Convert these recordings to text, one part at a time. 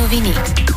новини.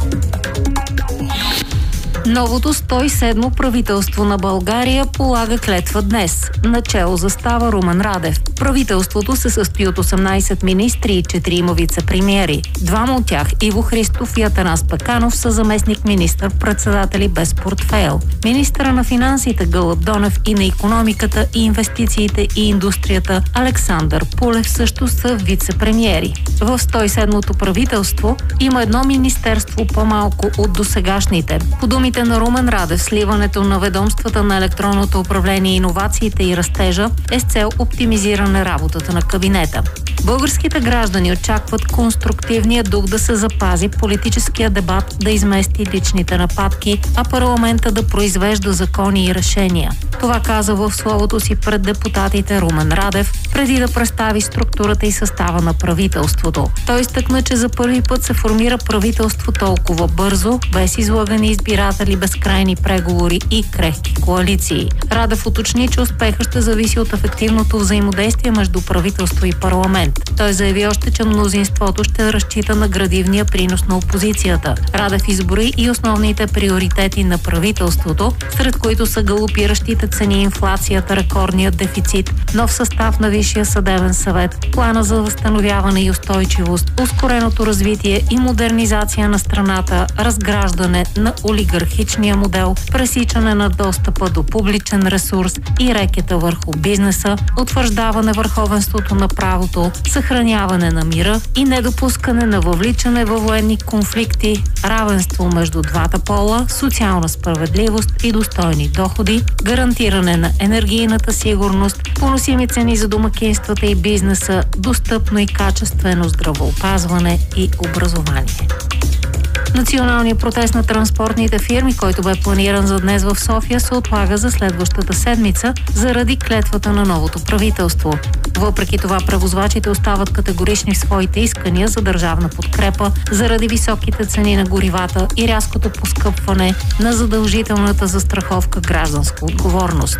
Новото 107-мо правителство на България полага клетва днес. Начело застава Румен Радев. Правителството се състои от 18 министри и 4 вице-премиери. Двама от тях, Иво Христов и Атанас Пеканов, са заместник министър-председатели без портфейл. Министъра на финансите Гълъб Донев и на икономиката и инвестициите и индустрията Александър Пулев също са вице-премиери. В 107-то правителство има едно министерство по-малко от досегашните. По думите на Румен Радев, сливането на ведомствата на електронното управление, иновациите и растежа е с цел оптимизиране работата на кабинета. Българските граждани очакват конструктивния дух да се запази, политическия дебат да измести личните нападки, а парламента да произвежда закони и решения. Това каза в словото си пред депутатите Румен Радев, преди да представи структурата и състава на правителството. Той изтъкна, че за първи път се формира правителство толкова бързо, без излъгани избиратели, безкрайни преговори и крехки коалиции. Радев уточни, че успеха ще зависи от ефективното взаимодействие между правителство и парламент. Той заяви още, че мнозинството ще разчита на градивния принос на опозицията. Радев изброи и основните приоритети на правителството, сред които са галопиращите цени, инфлацията, рекордният дефицит, нов състав на Висшия съдебен съвет, плана за възстановяване и устойчивост, ускореното развитие и модернизация на страната, разграждане на олигархичния модел, пресичане на достъпа до публичен ресурс и рекета върху бизнеса, утвърждаване върховенството на правото, съхраняване на мира и недопускане на въвличане във военни конфликти, равенство между двата пола, социална справедливост и достойни доходи, гарантиране на енергийната сигурност, поносими цени за домакинствата и бизнеса, достъпно и качествено здравеопазване и образование. Националният протест на транспортните фирми, който бе планиран за днес в София, се отлага за следващата седмица заради клетвата на новото правителство. Въпреки това, превозвачите остават категорични в своите искания за държавна подкрепа заради високите цени на горивата и рязкото поскъпване на задължителната застраховка гражданска отговорност.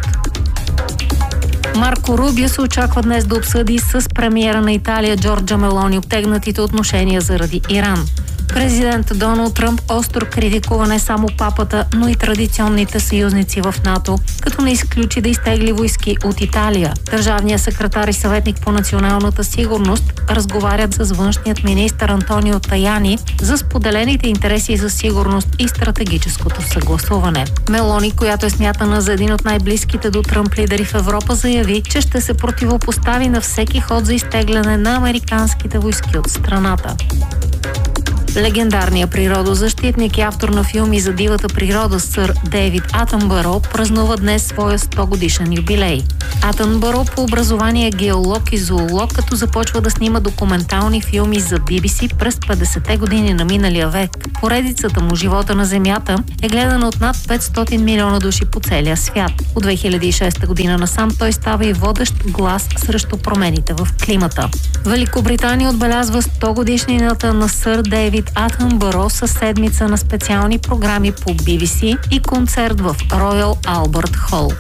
Марко Рубио се очаква днес да обсъди с премиера на Италия Джорджа Мелони обтегнатите отношения заради Иран. Президент Доналд Тръмп остро критикува не само папата, но и традиционните съюзници в НАТО, като не изключи да изтегли войски от Италия. Държавният секретар и съветник по националната сигурност разговарят с външният министър Антонио Таяни за споделените интереси за сигурност и стратегическото съгласуване. Мелони, която е смятана за един от най-близките до Тръмп лидери в Европа, заяви, че ще се противопостави на всеки ход за изтегляне на американските войски от страната. Легендарният природозащитник и автор на филми за дивата природа сър Дейвид Атънбъро празнува днес своя 100-годишен юбилей. Атънбъро по образование е геолог и зоолог, като започва да снима документални филми за BBC през 50-те години на миналия век. Поредицата му «Живота на Земята» е гледана от над 500 милиона души по целия свят. От 2006 година насам той става и водещ глас срещу промените в климата. Великобритания отбелязва 100-годишнината на сър Дейвид Атънбъро със седмица на специални програми по BBC и концерт в Роял Албърт Хол.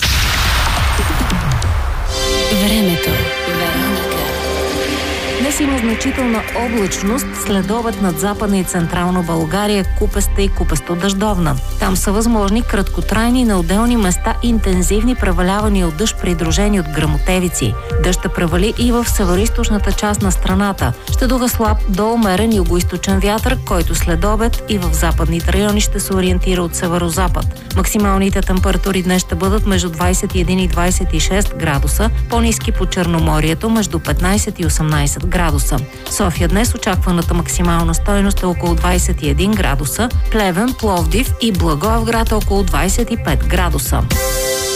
Времето. Днес има значителна облачност, следобед над Западна и Централна България, купеста и купесто-дъждовна. Там са възможни краткотрайни и на отделни места интензивни превалявания от дъжд, придружени от гръмотевици. Дъжд ще превали и в североизточната част на страната. Ще духа слаб до умерен югоизточен вятър, който следобед и в западните райони ще се ориентира от северозапад. Максималните температури днес ще бъдат между 21 и 26 градуса, по-ниски по Черноморието между 15 и 18 градуса. София днес очакваната максимална стойност е около 21 градуса, Плевен, Пловдив и Благоевград около 25 градуса.